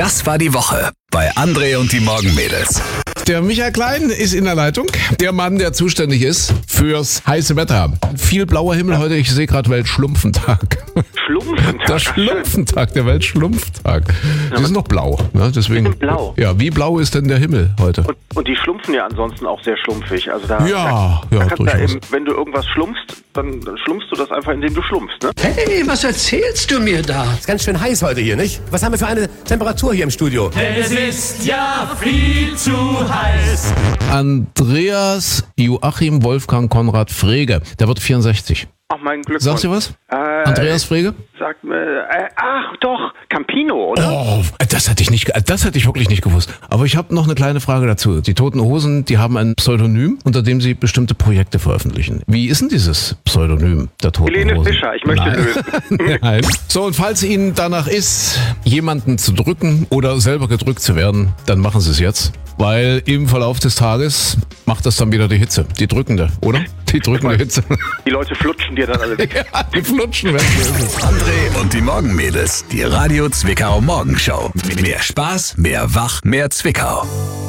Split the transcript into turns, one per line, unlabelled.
Das war die Woche bei André und die Morgenmädels.
Der Michael Klein ist in der Leitung. Der Mann, der zuständig ist fürs heiße Wetter. Viel blauer Himmel heute. Ich sehe gerade Weltschlumpfentag.
Schlumpfentag?
Der Schlumpfentag, der Weltschlumpftag. Sie sind noch blau. Ne? Deswegen,
Die sind blau.
Ja, wie blau ist denn der Himmel heute?
Und die schlumpfen ja ansonsten auch sehr schlumpfig. Also da,
Ja,
kannst du
durchaus.
wenn du irgendwas schlumpfst, dann schlumpfst du das einfach, indem du schlumpfst, ne?
Hey, was erzählst du mir da?
Ist ganz schön heiß heute hier, nicht? Was haben wir für eine Temperatur hier im Studio?
Es ist ja viel zu heiß.
Andreas Joachim Wolfgang Konrad Frege. Der wird 64.
Ach, mein Glückwunsch.
Sagst du was? Andreas Frege?
Sagt mir, ach doch, Campino, oder?
Oh, das hätte ich wirklich nicht gewusst. Aber ich habe noch eine kleine Frage dazu. Die Toten Hosen, die haben ein Pseudonym, unter dem sie bestimmte Projekte veröffentlichen. Wie ist denn dieses Pseudonym der Toten
Helene
Hosen?
Fischer, ich möchte lösen.
Nein. So, und falls Ihnen danach ist, jemanden zu drücken oder selber gedrückt zu werden, dann machen Sie es jetzt. Weil im Verlauf des Tages macht das dann wieder die Hitze. Die drückende, oder? Die drückende Hitze.
Die Leute flutschen dir dann alle weg.
Ja, die flutschen weg.
André und die Morgenmädels. Die Radio Zwickau Morgenshow. Mehr Spaß, mehr Wach, mehr Zwickau.